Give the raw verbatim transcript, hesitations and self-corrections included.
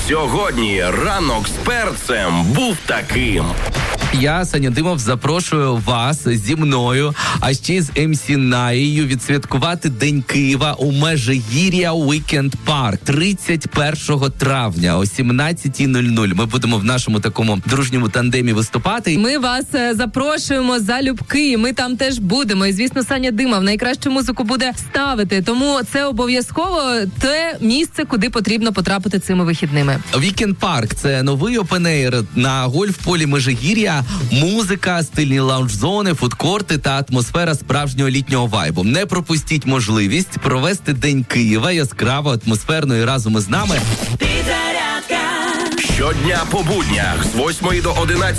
Сьогодні ранок з перцем був таким. Я, Саня Димов, запрошую вас зі мною, а ще й з ем сі Наєю відсвяткувати День Києва у Межигір'я Weekend Park тридцять першого травня о сімнадцятій нуль нуль. Ми будемо в нашому такому дружньому тандемі виступати. Ми вас запрошуємо залюбки, ми там теж будемо. І, звісно, Саня Димов найкращу музику буде ставити, тому це обов'язково те місце, куди потрібно потрапити цими вихідними. Weekend Park – це новий опен-ейр на гольф-полі Межигір'я. Музика, стильні лаунж-зони, фудкорти та атмосфера справжнього літнього вайбу. Не пропустіть можливість провести День Києва яскраво, атмосферно і разом із нами. Щодня по буднях з восьмої до одинадцятої